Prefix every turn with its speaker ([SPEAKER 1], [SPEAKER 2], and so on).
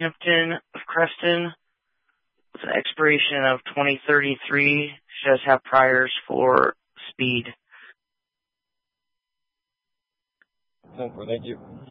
[SPEAKER 1] Hampton of Creston with an expiration of 2033. She does have priors for speed.
[SPEAKER 2] Thank you.